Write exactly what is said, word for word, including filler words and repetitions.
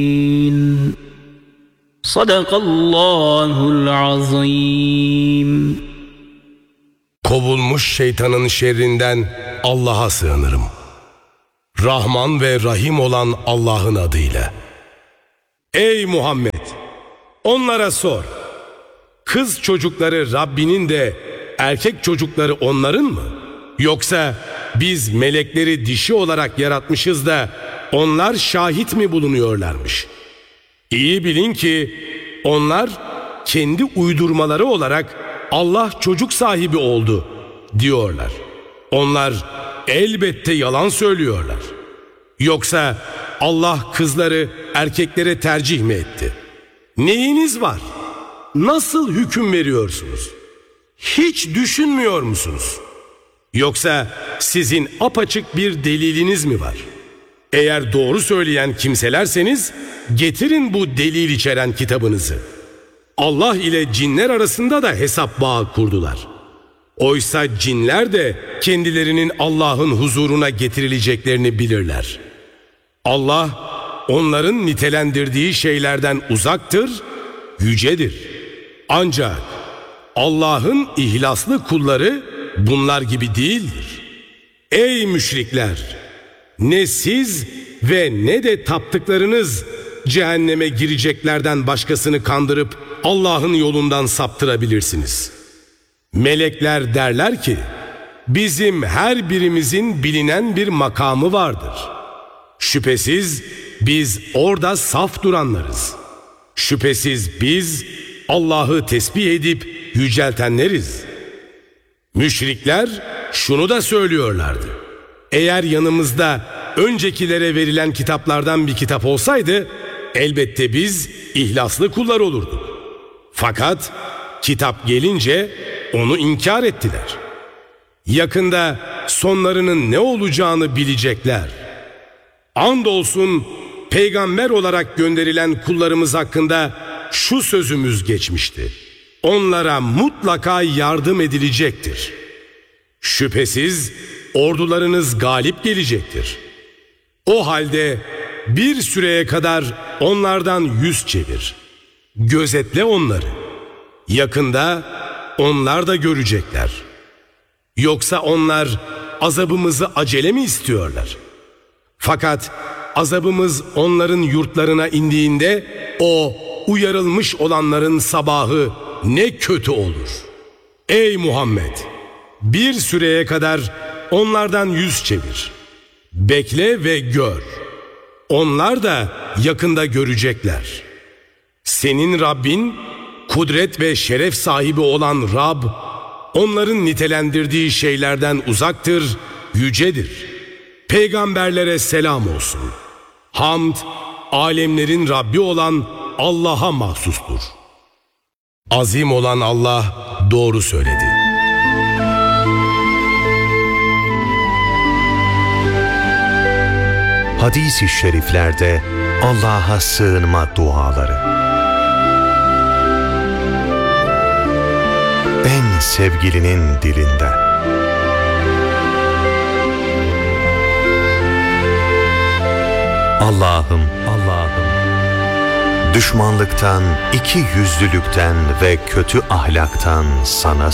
Sadakallahul azim. Kovulmuş şeytanın şerrinden Allah'a sığınırım. Rahman ve Rahim olan Allah'ın adıyla. Ey Muhammed! Onlara sor. Kız çocukları Rabbinin de erkek çocukları onların mı? Yoksa biz melekleri dişi olarak yaratmışız da onlar şahit mi bulunuyorlarmış? İyi bilin ki onlar kendi uydurmaları olarak Allah çocuk sahibi oldu diyorlar. Onlar elbette yalan söylüyorlar. Yoksa Allah kızları erkeklere tercih mi etti? Neyiniz var? Nasıl hüküm veriyorsunuz? Hiç düşünmüyor musunuz? Yoksa sizin apaçık bir deliliniz mi var? Eğer doğru söyleyen kimselerseniz getirin bu delil içeren kitabınızı. Allah ile cinler arasında da hesap bağı kurdular. Oysa cinler de kendilerinin Allah'ın huzuruna getirileceklerini bilirler. Allah onların nitelendirdiği şeylerden uzaktır, yücedir. Ancak Allah'ın ihlaslı kulları bunlar gibi değildir. Ey müşrikler! Ne siz ve ne de taptıklarınız cehenneme gireceklerden başkasını kandırıp Allah'ın yolundan saptırabilirsiniz. Melekler derler ki, bizim her birimizin bilinen bir makamı vardır. Şüphesiz biz orada saf duranlarız. Şüphesiz biz Allah'ı tesbih edip yüceltenleriz. Müşrikler şunu da söylüyorlardı. Eğer yanımızda öncekilere verilen kitaplardan bir kitap olsaydı elbette biz ihlaslı kullar olurduk. Fakat kitap gelince onu inkar ettiler. Yakında sonlarının ne olacağını bilecekler. Andolsun peygamber olarak gönderilen kullarımız hakkında şu sözümüz geçmişti. Onlara mutlaka yardım edilecektir. Şüphesiz ordularınız galip gelecektir. O halde bir süreye kadar onlardan yüz çevir. Gözetle onları. Yakında onlar da görecekler. Yoksa onlar azabımızı acele mi istiyorlar? Fakat azabımız onların yurtlarına indiğinde o uyarılmış olanların sabahı ne kötü olur. Ey Muhammed! Bir süreye kadar onlardan yüz çevir. Bekle ve gör. Onlar da yakında görecekler. Senin Rabbin, kudret ve şeref sahibi olan Rab, onların nitelendirdiği şeylerden uzaktır, yücedir. Peygamberlere selam olsun. Hamd, alemlerin Rabbi olan Allah'a mahsustur. Azim olan Allah doğru söyledi. Hadis-i şeriflerde Allah'a sığınma duaları. En sevgilinin dilinden. Allah'ım, Allah'ım, düşmanlıktan, iki yüzlülükten ve kötü ahlaktan sana